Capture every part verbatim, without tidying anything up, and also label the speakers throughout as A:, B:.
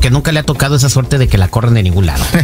A: porque nunca le ha tocado esa suerte de que la corran de ningún lado.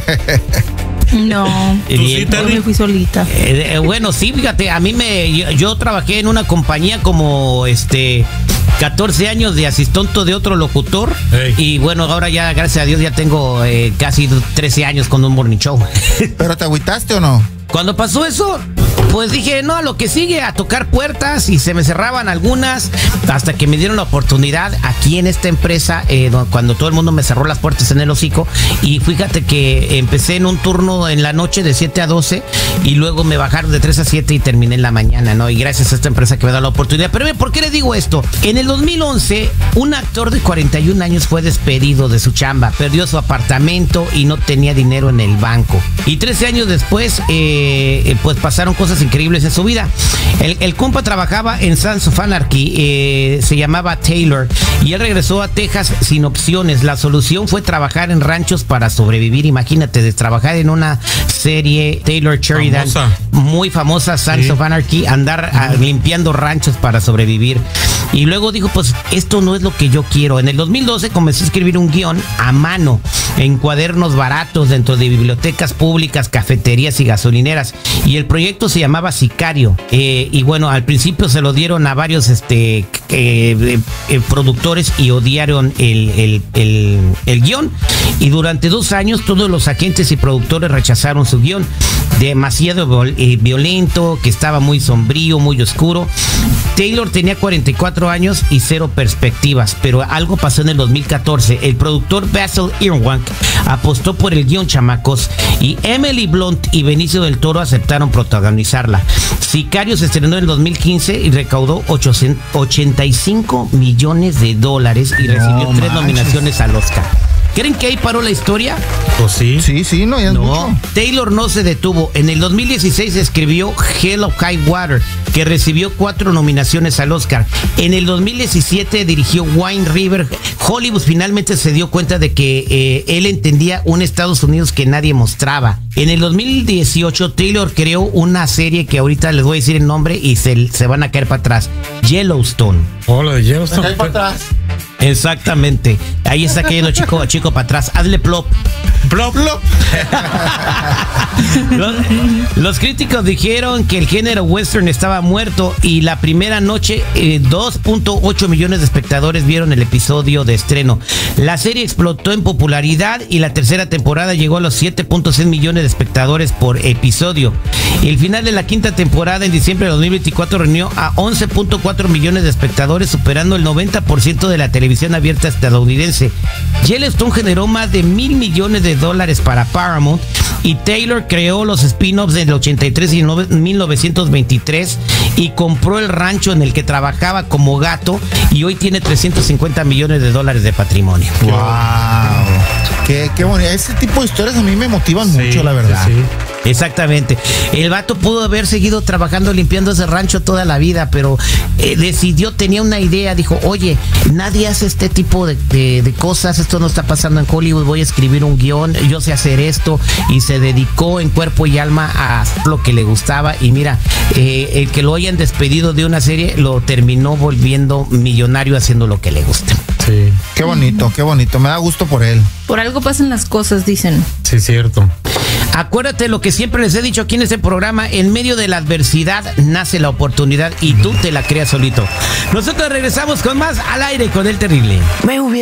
B: No,
A: sí,
B: yo me fui solita.
A: Eh, eh, bueno, sí, fíjate, a mí me, yo, yo trabajé en una compañía como este catorce años de asistente de otro locutor. Hey. Y bueno, ahora ya, gracias a Dios, ya tengo eh, casi trece años con un morning show.
C: ¿Pero te agüitaste o no?
A: Cuando pasó eso, pues dije, no, a lo que sigue, a tocar puertas, y se me cerraban algunas, hasta que me dieron la oportunidad aquí en esta empresa, eh, cuando todo el mundo me cerró las puertas en el hocico. Y fíjate que empecé en un turno en la noche de siete a doce, y luego me bajaron de tres a siete y terminé en la mañana, ¿no? Y gracias a esta empresa que me da la oportunidad. Pero ¿por qué le digo esto? En el dos mil once, un actor de cuarenta y un años fue despedido de su chamba, perdió su apartamento y no tenía dinero en el banco. Y trece años después, eh, pues pasaron cosas increíbles en su vida. El, el compa trabajaba en Sons of Anarchy, eh, se llamaba Taylor, y él regresó a Texas sin opciones. La solución fue trabajar en ranchos para sobrevivir. Imagínate, de trabajar en una serie Taylor Sheridan, famosa. muy famosa, Sons sí. of Anarchy, andar a, limpiando ranchos para sobrevivir. Y luego dijo, pues esto no es lo que yo quiero. En el dos mil doce comenzó a escribir un guión a mano en cuadernos baratos dentro de bibliotecas públicas, cafeterías y gasolineras. Y el proyecto se llamaba Sicario. Eh, y bueno, al principio se lo dieron a varios este, eh, eh, productores y odiaron el, el, el, el guión. Y durante dos años todos los agentes y productores rechazaron su guión. Demasiado eh, violento, que estaba muy sombrío, muy oscuro. Taylor tenía cuarenta y cuatro años y cero perspectivas, pero algo pasó en el dos mil catorce. El productor Basil Irwin apostó por el guión, chamacos, y Emily Blunt y Benicio del Toro aceptaron protagonizarla. Sicario se estrenó en el dos mil quince y recaudó ochenta y cinco millones de dólares y recibió no, tres manches. nominaciones al Oscar. ¿Creen que ahí paró la historia?
C: Pues sí. Sí, sí, no, ya es
A: no.
C: mucho.
A: Taylor no se detuvo. En el dos mil dieciséis escribió Hell or High Water, que recibió cuatro nominaciones al Oscar. En el dos mil diecisiete dirigió Wine River. Hollywood finalmente se dio cuenta de que eh, él entendía un Estados Unidos que nadie mostraba. En el dos mil dieciocho, Taylor creó una serie que ahorita les voy a decir el nombre y se, se van a caer para atrás. Yellowstone.
D: Hola, de Yellowstone.
C: para atrás.
A: Exactamente. Ahí está cayendo chico, chico para atrás. Hazle plop.
C: Plop, plop.
A: los, los críticos dijeron que el género western estaba muerto, y la primera noche eh, dos punto ocho millones de espectadores vieron el episodio de estreno. La serie explotó en popularidad y la tercera temporada llegó a los siete punto seis millones de espectadores por episodio. El final de la quinta temporada en diciembre de dos mil veinticuatro reunió a once punto cuatro millones de espectadores, superando el noventa por ciento de la televisión abierta estadounidense. Yellowstone generó más de mil millones de dólares para Paramount, y Taylor creó los spin-offs del ochenta y tres y mil novecientos veintitrés y compró el rancho en el que trabajaba como gato, y hoy tiene trescientos cincuenta millones de dólares de patrimonio.
C: ¡Wow! Qué, qué bonito. Ese tipo de historias a mí me motivan sí, mucho, la verdad. Sí, sí.
A: Exactamente. El vato pudo haber seguido trabajando limpiando ese rancho toda la vida, pero eh, decidió, tenía una idea, dijo, oye, nadie hace este tipo de, de, de cosas, esto no está pasando en Hollywood, voy a escribir un guión, yo sé hacer esto, y se dedicó en cuerpo y alma a lo que le gustaba. Y mira, eh, el que lo hayan despedido de una serie lo terminó volviendo millonario haciendo lo que le gusta.
D: Sí.
C: Qué bonito, qué bonito, me da gusto por él.
B: Por algo pasan las cosas, dicen.
D: Sí, cierto.
A: Acuérdate lo que siempre les he dicho aquí en este programa: en medio de la adversidad nace la oportunidad, y tú te la creas solito. Nosotros regresamos con más Al Aire con El Terrible.
E: Me hubiera